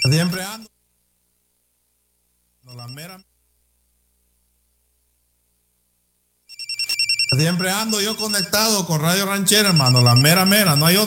Siempre ando. No, la mera. Siempre ando yo conectado con Radio Ranchera, hermano. La mera, no hay otra.